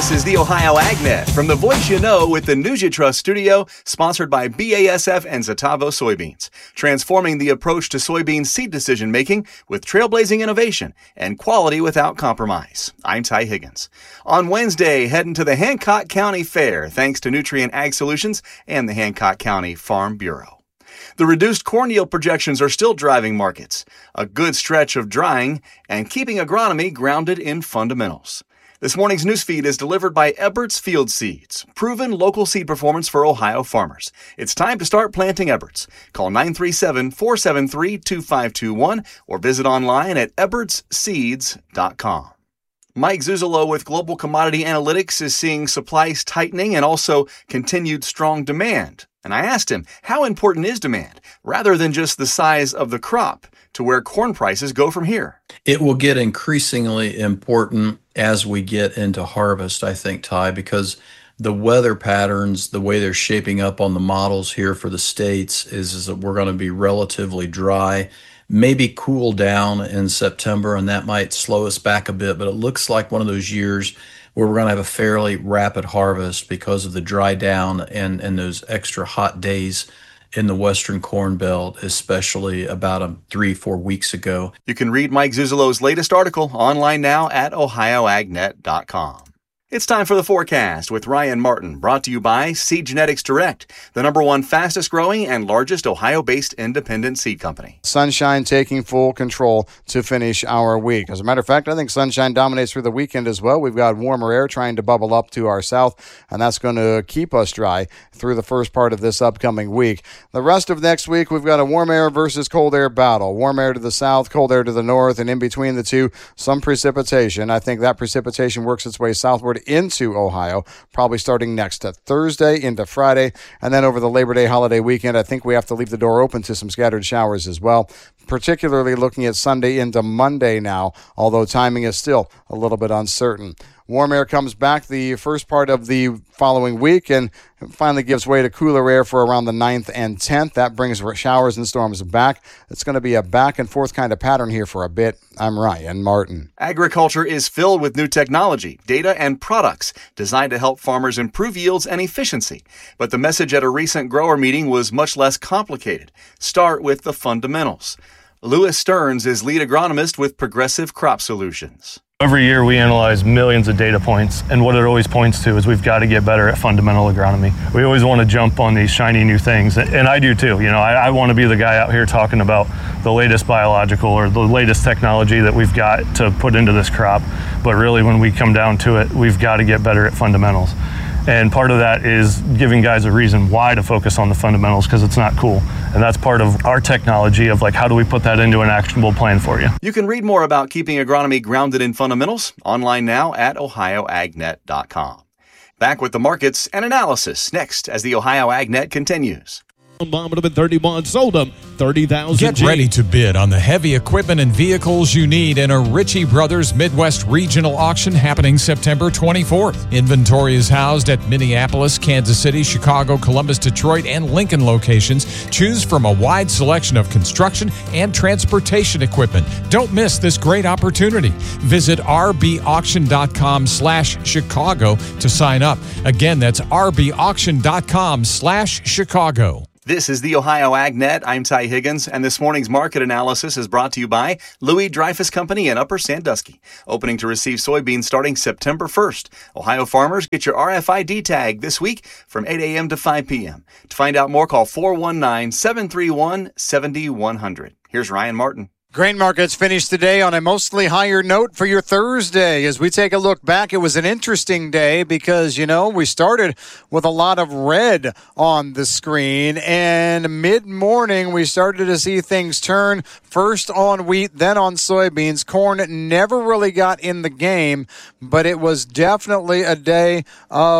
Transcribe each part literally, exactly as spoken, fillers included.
This is the Ohio AgNet from the Voice You Know with the News You Trust studio, sponsored by B A S F and Zetavo Soybeans, transforming the approach to soybean seed decision-making with trailblazing innovation and quality without compromise. I'm Ty Higgins. On Wednesday, heading to the Hancock County Fair, thanks to Nutrient Ag Solutions and the Hancock County Farm Bureau. The reduced corn yield projections are still driving markets, a good stretch of drying, and keeping agronomy grounded in fundamentals. This morning's newsfeed is delivered by Ebert's Field Seeds, proven local seed performance for Ohio farmers. It's time to start planting Ebert's. Call nine three seven, four seven three, two five two one or visit online at eberts seeds dot com. Mike Zuzolo with Global Commodity Analytics is seeing supplies tightening and also continued strong demand. And I asked him, how important is demand, rather than just the size of the crop, to where corn prices go from here? It will get increasingly important as we get into harvest, I think, Ty, because the weather patterns, the way they're shaping up on the models here for the states is, is that we're going to be relatively dry, maybe cool down in September, and that might slow us back a bit, but it looks like one of those years where we're going to have a fairly rapid harvest because of the dry down and, and those extra hot days in the Western Corn Belt, especially about um, three, four weeks ago. You can read Mike Zuzolo's latest article online now at ohio ag net dot com. It's time for the forecast with Ryan Martin, brought to you by Seed Genetics Direct, the number one fastest growing and largest Ohio-based independent seed company. Sunshine taking full control to finish our week. As a matter of fact, I think sunshine dominates through the weekend as well. We've got warmer air trying to bubble up to our south, and that's going to keep us dry through the first part of this upcoming week. The rest of next week, we've got a warm air versus cold air battle. Warm air to the south, cold air to the north, and in between the two, some precipitation. I think that precipitation works its way southward into Ohio, probably starting next Thursday into Friday, and then over the Labor Day holiday weekend, I think we have to leave the door open to some scattered showers as well, particularly looking at Sunday into Monday now, although timing is still a little bit uncertain. Warm air comes back the first part of the following week and finally gives way to cooler air for around the ninth and tenth. That brings showers and storms back. It's going to be a back and forth kind of pattern here for a bit. I'm Ryan Martin. Agriculture is filled with new technology, data, and products designed to help farmers improve yields and efficiency. But the message at a recent grower meeting was much less complicated. Start with the fundamentals. Lewis Stearns is lead agronomist with Progressive Crop Solutions. Every year we analyze millions of data points, and what it always points to is we've got to get better at fundamental agronomy. We always want to jump on these shiny new things, and I do too. You know, I, I want to be the guy out here talking about the latest biological or the latest technology that we've got to put into this crop, but really when we come down to it, we've got to get better at fundamentals. And part of that is giving guys a reason why to focus on the fundamentals, because it's not cool. And that's part of our technology of like, how do we put that into an actionable plan for you? You can read more about keeping agronomy grounded in fundamentals online now at ohio ag net dot com. Back with the markets and analysis next as the Ohio AgNet continues. Bomb would have been thirty-one, sold them thirty thousand. Get ready to bid on the heavy equipment and vehicles you need in a Ritchie Brothers Midwest Regional Auction happening September twenty-fourth. Inventory is housed at Minneapolis, Kansas City, Chicago, Columbus, Detroit, and Lincoln locations. Choose from a wide selection of construction and transportation equipment. Don't miss this great opportunity. Visit r b auction dot com slash Chicago to sign up. Again, that's r b auction dot com slash Chicago. This is the Ohio AgNet. I'm Ty Higgins, and this morning's market analysis is brought to you by Louis Dreyfus Company in Upper Sandusky, opening to receive soybeans starting September first. Ohio farmers, get your R F I D tag this week from eight a.m. to five p.m. To find out more, call four one nine, seven three one, seven one zero zero. Here's Ryan Martin. Grain markets finished today on a mostly higher note for your Thursday. As we take a look back, it was an interesting day because, you know, we started with a lot of red on the screen, and mid-morning we started to see things turn, first on wheat, then on soybeans. Corn never really got in the game, but it was definitely a day of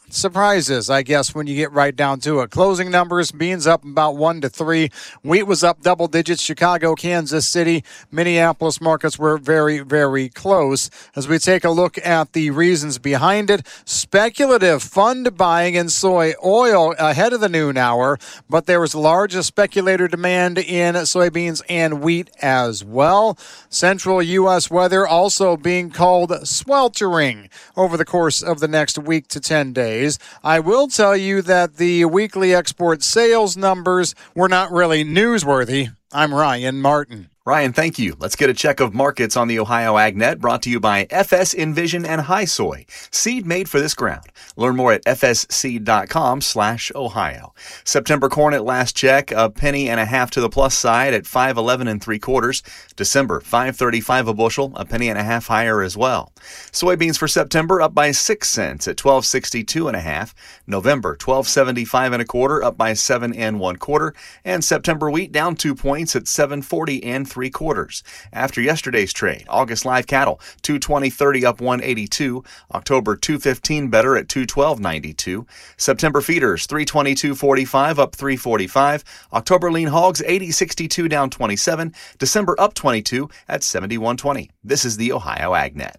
surprises, I guess, when you get right down to it. Closing numbers, beans up about one to three. Wheat was up double digits. Chicago, Kansas City, Minneapolis markets were very, very close. As we take a look at the reasons behind it, speculative fund buying in soy oil ahead of the noon hour, but there was large speculator demand in soybeans and wheat as well. Central U S weather also being called sweltering over the course of the next week to ten days. I will tell you that the weekly export sales numbers were not really newsworthy. I'm Ryan Martin. Ryan, thank you. Let's get a check of markets on the Ohio AgNet, brought to you by F S Envision and High Soy, seed made for this ground. Learn more at fsseed.com slash Ohio. September corn at last check, a penny and a half to the plus side at five eleven and three quarters. December, five thirty-five a bushel, a penny and a half higher as well. Soybeans for September up by six cents at twelve sixty-two and a half. November, twelve seventy-five and a quarter, up by seven and one quarter. And September wheat down two points at seven forty and three quarters. After yesterday's trade, August live cattle two twenty thirty up one eighty-two. October two fifteen better at two twelve ninety-two. September feeders three twenty-two forty-five up three forty-five. October lean hogs eighty sixty-two down twenty-seven. December up twenty-two at seventy-one twenty. This is the Ohio AgNet.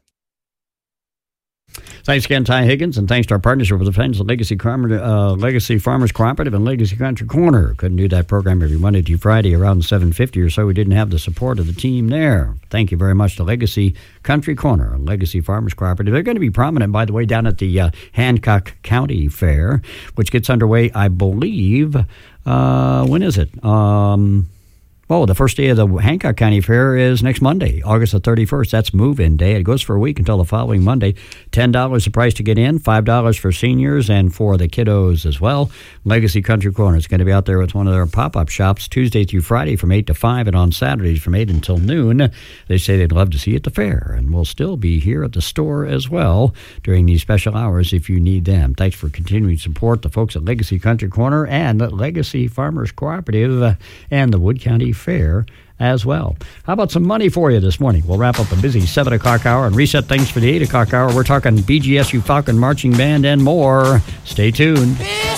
Thanks again, Ty Higgins, and thanks to our partnership with the Friends of Legacy, uh, Legacy Farmers Cooperative and Legacy Country Corner. Couldn't do that program every Monday to Friday around seven fifty or so. We didn't have the support of the team there. Thank you very much to Legacy Country Corner and Legacy Farmers Cooperative. They're going to be prominent, by the way, down at the uh, Hancock County Fair, which gets underway, I believe, uh, when is it? Um... Oh, the first day of the Hancock County Fair is next Monday, August the thirty-first. That's move-in day. It goes for a week until the following Monday. ten dollars the price to get in, five dollars for seniors and for the kiddos as well. Legacy Country Corner is going to be out there with one of their pop-up shops Tuesday through Friday from eight to five and on Saturdays from eight until noon. They say they'd love to see you at the fair, and we'll still be here at the store as well during these special hours if you need them. Thanks for continuing support, the folks at Legacy Country Corner and Legacy Farmers Cooperative and the Wood County Fair as well. How about some money for you this morning? We'll wrap up a busy seven o'clock hour and reset things for the eight o'clock hour. We're talking B G S U Falcon Marching Band and more. Stay tuned.